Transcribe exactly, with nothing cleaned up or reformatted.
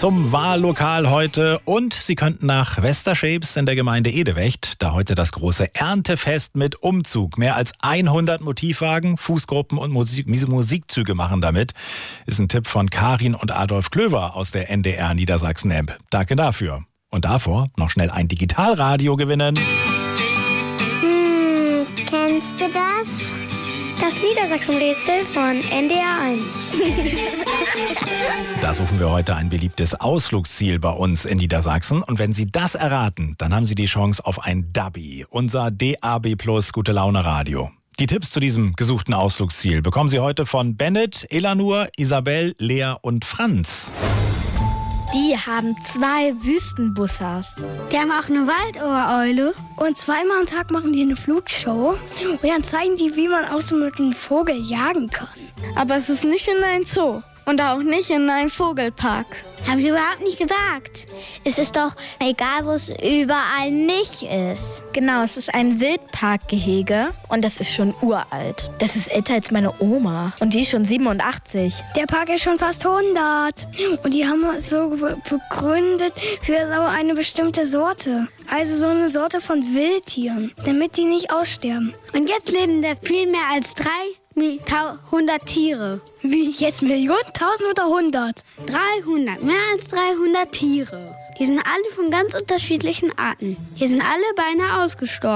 zum Wahllokal heute und Sie könnten nach Westerscheps in der Gemeinde Edewecht, da heute das große Erntefest mit Umzug. Mehr als hundert Motivwagen, Fußgruppen und Musik, Musikzüge machen damit. Ist ein Tipp von Karin und Adolf Klöver aus der N D R Niedersachsen-App. Danke dafür. Und davor noch schnell ein Digitalradio gewinnen. Hm, kennst du das? Das Niedersachsen-Rätsel von N D R eins. Da suchen wir heute ein beliebtes Ausflugsziel bei uns in Niedersachsen. Und wenn Sie das erraten, dann haben Sie die Chance auf ein Dubby, unser D A B Plus Gute Laune Radio. Die Tipps zu diesem gesuchten Ausflugsziel bekommen Sie heute von Bennett, Elanur, Isabel, Lea und Franz. Die haben zwei Wüstenbussers. Die haben auch eine Waldohreule. Und zweimal am Tag machen die eine Flugshow. Und dann zeigen die, wie man auch so mit einem Vogel jagen kann. Aber es ist nicht in einem Zoo und auch nicht in einem Vogelpark. Habe ich überhaupt nicht gesagt. Es ist doch egal, wo es überall nicht ist. Genau, es ist ein Wildparkgehege und das ist schon uralt. Das ist älter als meine Oma und die ist schon siebenundachtzig. Der Park ist schon fast hundert und die haben es so begründet für so eine bestimmte Sorte. Also so eine Sorte von Wildtieren, damit die nicht aussterben. Und jetzt leben da viel mehr als dreihundert Tiere. Wie, jetzt Millionen, tausend oder hundert? dreihundert, mehr als dreihundert Tiere. Die sind alle von ganz unterschiedlichen Arten. Die sind alle beinahe ausgestorben.